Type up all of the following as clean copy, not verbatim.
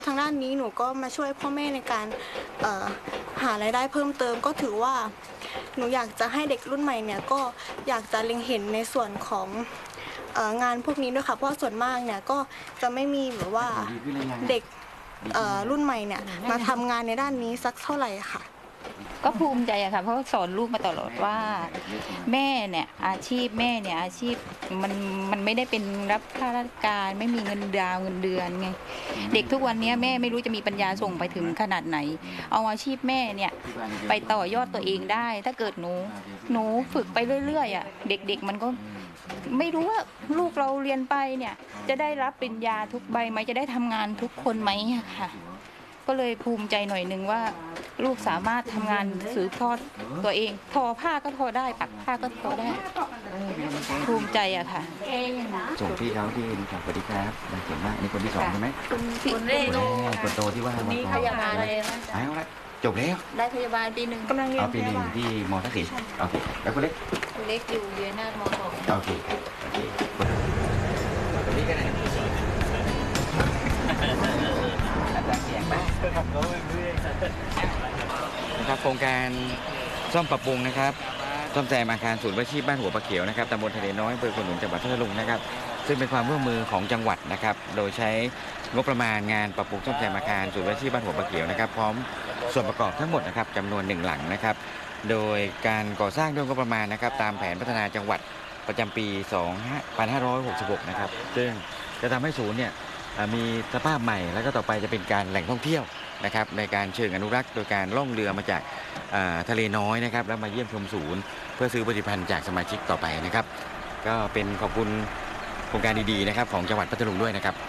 ทางด้านนี้หนูก็มาช่วยพ่อแม่ในการหารายได้เพิ่มเติมก็ถือว่าหนูอยากจะให้เด็กรุ่นใหม่เนี่ยก็อยากจะเล็งเห็นในส่วนของงานพวกนี้ด้วยค่ะเพราะส่วนมากเนี่ยก็จะไม่มีแบบว่าเด็กรุ่นใหม่เนี่ยมาทำงานในด้านนี้สักเท่าไหร่ค่ะก็ภูมิใจอะค่ะเพราะสอนลูกมาตลอดว่าแม่เนี่ยอาชีพแม่เนี่ยอาชีพมันไม่ได้เป็นรับข้าราชการไม่มีเงินดาวเงินเดือนไงเด็กทุกวันนี้แม่ไม่รู้จะมีปัญญาส่งไปถึงขนาดไหนเอาอาชีพแม่เนี่ยไปต่อยอดตัวเองได้ถ้าเกิดหนูฝึกไปเรื่อยๆอะเด็กๆมันก็ไม่รู้ว่าลูกเราเรียนไปเนี่ยจะได้รับปริญญาทุกใบไหมจะได้ทำงานทุกคนไหมอะค่ะก็เลยภูมิใจหน่อยนึงว่าลูกสามารถทำงานสืบทอดตัวเองทอผ้าก็ทอได้ปักผ้าก็ทอได้ภูมิใจอะค่ะส่งพี่เขาที่สวัสดีครับเก่งมากนี่คนที่สองใช่ไหมคนแรกคนโตที่ว่านี่พยาบาลเลยนะเอาละจบแล้วได้พยาบาลปีหนึ่งกำลังเรียนปีหนึ่งที่ม.ทักษิณโอเคแล้วคนเล็กอยู่เรียนหน้าม. โอเคคนนี้ก็ได้อาจารย์เสียงบ้างนะครับโครงการซ่อมปรับปรุงนะครับซ่อมแซมอาคารศูนย์วิชาชีพบ้านหัวปะเขียวนะครับตำบลทะเลน้อยอำเภอขนุนจังหวัดพัทลุงนะครับซึ่งเป็นความร่วมมือของจังหวัดนะครับโดยใช้งบประมาณงานปรับปรุงซ่อมแซมอาคารศูนย์วิชาชีพบ้านหัวปะเขียวนะครับพร้อมส่วนประกอบทั้งหมดนะครับจำนวน1 หลังนะครับโดยการก่อสร้างด้วยงบประมาณนะครับตามแผนพัฒนาจังหวัดประจำปี2566นะครับซึ่งจะทำให้ศูนย์เนี่ยมีสภาพใหม่แล้วก็ต่อไปจะเป็นการแหล่งท่องเที่ยวนะครับในการเชิงอนุรักษ์โดยการล่องเรือมาจากทะเลน้อยนะครับแล้วมาเยี่ยมชมศูนย์เพื่อซื้อผลิตภัณฑ์จากสมาชิกต่อไปนะครับก็เป็นขอบคุณโครงการดีๆนะครับของจังหวัดพัทลุงด้วยนะครับ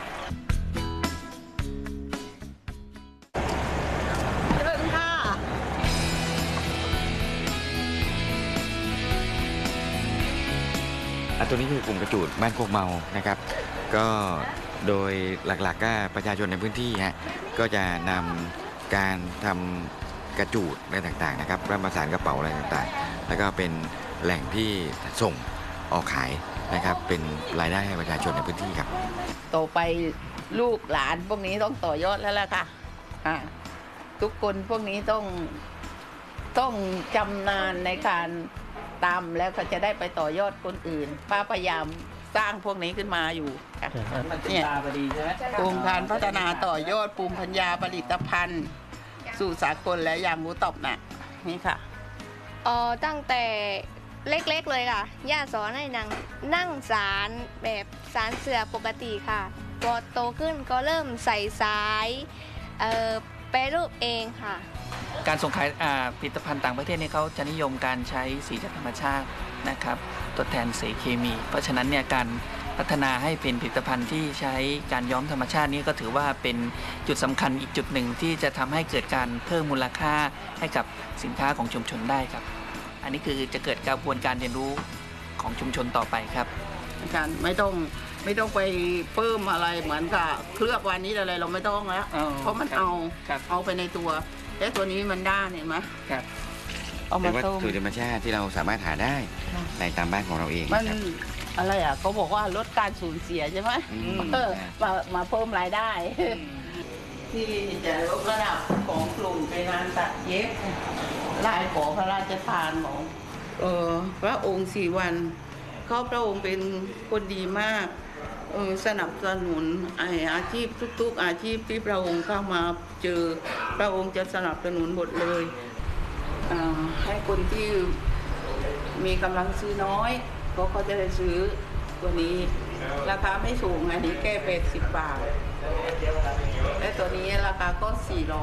ตัวนี้คือกลุ่มกระจูดบ้านโคกเมานะครับก็โดยหลักๆก็ประชาชนในพื้นที่ฮะก็จะนำการทำกระจูดอะไรต่างๆนะครับแล้วมาสานกระเป๋าอะไรต่างๆแล้วก็เป็นแหล่งที่ส่งออกขายนะครับเป็นรายได้ให้ประชาชนในพื้นที่ครับต่อไปลูกหลานพวกนี้ต้องต่อยอดแล้วล่ะค่ะทุกคนพวกนี้ต้องจำนานในการตามแล้วก็จะได้ไปต่อยอดคนอื่นป้าพยายามสร้างพวกนี้ขึ้นมาอยู่ค่ะเนี่ยภูมิการพัฒนาต่อยอดภูมิปัญญาผลิตภัณฑ์สู่สากลและยางหมูตอบน่ะนี่ค่ะตั้งแต่เล็กๆเลยค่ะย่าสอนให้นั่งสารแบบสารเสือปกติค่ะพอโตขึ้นก็เริ่มใส่สายแปรรูปเองค่ะการส่งขายผลิตภัณฑ์ต่างประเทศเนี่ยเขาจะนิยมการใช้สีจากธรรมชาตินะครับทดแทนสีเคมีเพราะฉะนั้นเนี่ยการพัฒนาให้เป็นผลิตภัณฑ์ที่ใช้การย้อมธรรมชาตินี้ก็ถือว่าเป็นจุดสำคัญอีกจุดหนึ่งที่จะทำให้เกิดการเพิ่มมูลค่าให้กับสินค้าของชุมชนได้ครับอันนี้คือจะเกิดกระบวนการเรียนรู้ของชุมชนต่อไปครับการไม่ต้องไปเพิ่มอะไรเหมือนกับเคลือบวานิชอะไรเราไม่ต้องแล้วเพราะมันเอาไปในตัวและตัวนี้มันด้านเห็นไหมครับเอามาต้มเป็นวัตถุธรรมชาติที่เราสามารถหาได้ในตามบ้านของเราเองมันอะไรเขาบอกว่าลดการสูญเสียใช่ไหมมาเพิ่มรายได้ที่จะลดระดับของกลุ่มไปงานตัดเย็บลายขอพระราชทานของพระองค์4 วันเขาพระองค์เป็นคนดีมากสนับสนุนอาชีพทุกๆอาชีพที่พระองค์เข้ามาเจอพระองค์จะสนับสนุนหมดเลยให้คนที่มีกำลังซื้อน้อยก็เขาจะได้ซื้อตัวนี้ราคาไม่สูงอันนี้แค่80 บาทและตัวนี้ราคาก็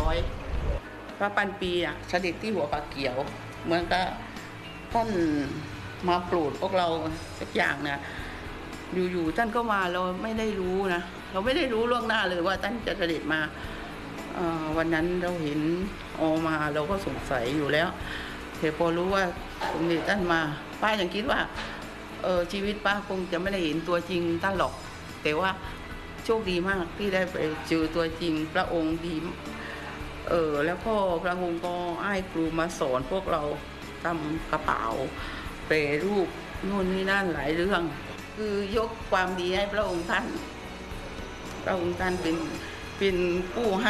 400พระปันปีเสด็จที่หัวปากเขียวเหมือนกับท่านมาโปรดพวกเราสักอย่างนะอยู่ๆท่านก็มาเราไม่ได้รู้นะเราไม่ได้รู้ล่วงหน้าเลยว่าท่านจะเสด็จมาวันนั้นเราเห็นออกมาเราก็สงสัยอยู่แล้วแต่พอรู้ว่าสมเด็จท่านมาป้ายังคิดว่าชีวิตป้าคงจะไม่ได้เห็นตัวจริงท่านหรอกแต่ว่าโชคดีมากที่ได้ไปเจอตัวจริงพระองค์ดีแล้วก็พระองค์ก็ให้ครูมาสอนพวกเราทำกระเป๋าแปรรูปนู่นนี่นั่นหลายเรื่องคือยกความดีให้พระองค์ท่านเป็นเป็นผู้